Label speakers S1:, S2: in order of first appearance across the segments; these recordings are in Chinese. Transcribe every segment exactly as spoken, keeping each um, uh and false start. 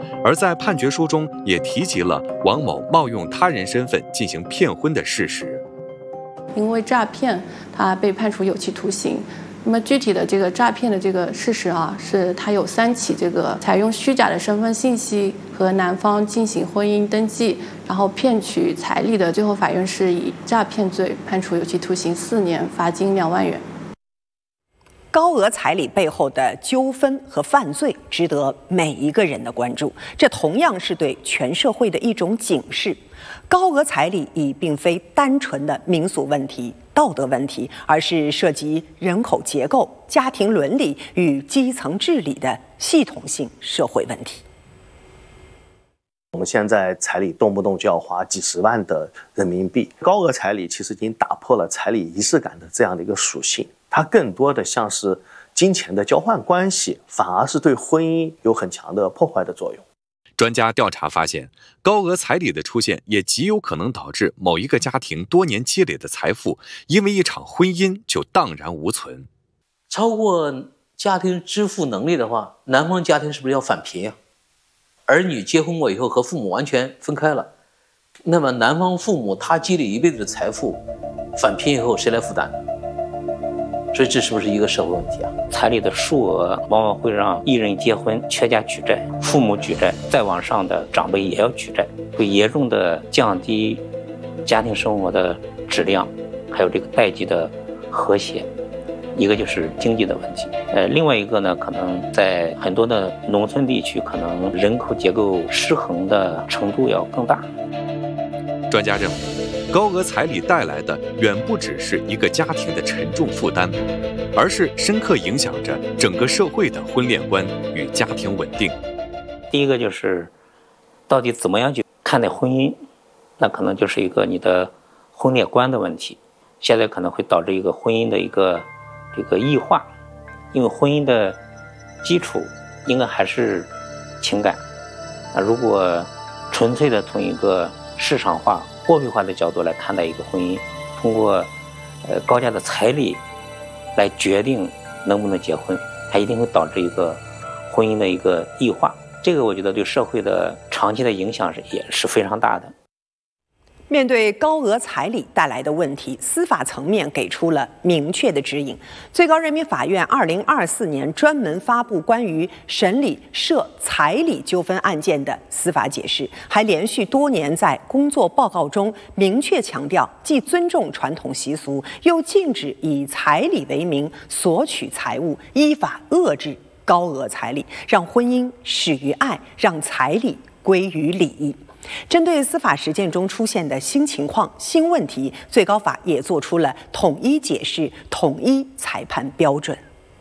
S1: 而在判决书中也提及了王某冒用他人身份进行骗婚的事实。
S2: 因为诈骗，他被判处有期徒刑。那么具体的这个诈骗的这个事实啊，是他有三起这个采用虚假的身份信息和男方进行婚姻登记，然后骗取彩礼的，最后法院是以诈骗罪判处有期徒刑四年，罚金两万元。
S3: 高额彩礼背后的纠纷和犯罪值得每一个人的关注，这同样是对全社会的一种警示。高额彩礼已并非单纯的民俗问题、道德问题，而是涉及人口结构、家庭伦理与基层治理的系统性社会问题。
S4: 我们现在彩礼动不动就要花几十万的人民币，高额彩礼其实已经打破了彩礼仪式感的这样的一个属性，它更多的像是金钱的交换关系，反而是对婚姻有很强的破坏的作用。
S1: 专家调查发现，高额彩礼的出现也极有可能导致某一个家庭多年积累的财富因为一场婚姻就荡然无存。
S5: 超过家庭支付能力的话，男方家庭是不是要返贫呀？儿女结婚过以后和父母完全分开了，那么男方父母他积累一辈子的财富，返贫以后谁来负担？所以这是不是一个社会问题啊？
S6: 彩礼的数额往往会让一人结婚全家举债，父母举债，再往上的长辈也要举债，会严重的降低家庭生活的质量，还有这个代际的和谐。一个就是经济的问题，呃，另外一个呢，可能在很多的农村地区，可能人口结构失衡的程度要更大。
S1: 专家认为，高额彩礼带来的远不只是一个家庭的沉重负担，而是深刻影响着整个社会的婚恋观与家庭稳定。
S6: 第一个就是，到底怎么样去看待婚姻，那可能就是一个你的婚恋观的问题。现在可能会导致一个婚姻的一个这个异化，因为婚姻的基础应该还是情感。那如果纯粹的从一个市场化、货币化的角度来看待一个婚姻，通过呃高价的彩礼来决定能不能结婚，它一定会导致一个婚姻的一个异化。这个我觉得对社会的长期的影响是也是非常大的。
S3: 面对高额彩礼带来的问题，司法层面给出了明确的指引。最高人民法院二零二四年专门发布关于审理涉彩礼纠纷案件的司法解释，还连续多年在工作报告中明确强调，既尊重传统习俗，又禁止以彩礼为名索取财物，依法遏制高额彩礼，让婚姻始于爱，让彩礼归于礼。针对司法实践中出现的新情况、新问题，最高法也做出了统一解释、统一裁判标准。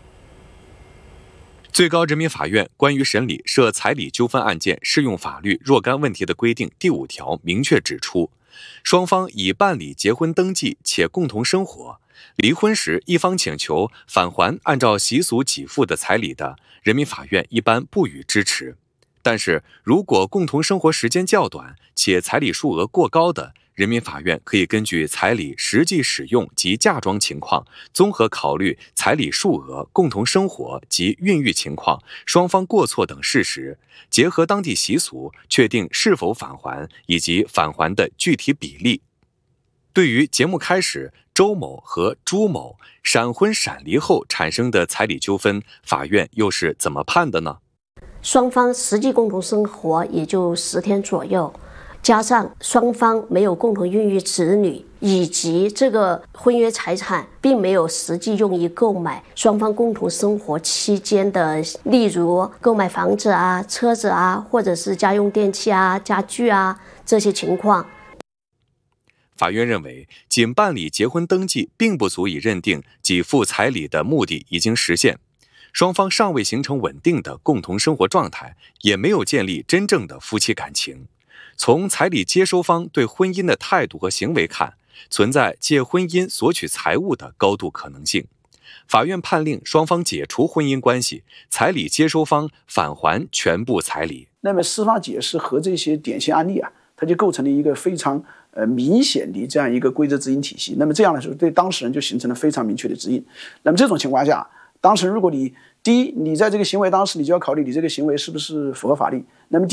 S1: 最高人民法院关于审理涉彩礼纠纷案件适用法律若干问题的规定第五条明确指出，双方已办理结婚登记且共同生活，离婚时一方请求返还按照习俗给付的彩礼的，人民法院一般不予支持。但是如果共同生活时间较短且彩礼数额过高的，人民法院可以根据彩礼实际使用及嫁妆情况，综合考虑彩礼数额、共同生活及孕育情况、双方过错等事实，结合当地习俗，确定是否返还以及返还的具体比例。对于节目开始周某和朱某闪婚闪离后产生的彩礼纠纷，法院又是怎么判的呢？
S7: 双方实际共同生活也就十天左右，加上双方没有共同孕育子女，以及这个婚约财产并没有实际用于购买双方共同生活期间的，例如购买房子啊、车子啊，或者是家用电器啊、家具啊这些情况。
S1: 法院认为，仅办理结婚登记并不足以认定给付彩礼的目的已经实现。双方尚未形成稳定的共同生活状态，也没有建立真正的夫妻感情。从彩礼接收方对婚姻的态度和行为看，存在借婚姻索取财物的高度可能性。法院判令双方解除婚姻关系，彩礼接收方返还全部彩礼。
S8: 那么司法解释和这些典型案例啊，它就构成了一个非常呃明显的这样一个规则指引体系。那么这样来说，对当事人就形成了非常明确的指引。那么这种情况下，当事人如果你第一，你在这个行为当时你就要考虑你这个行为是不是符合法律。那么第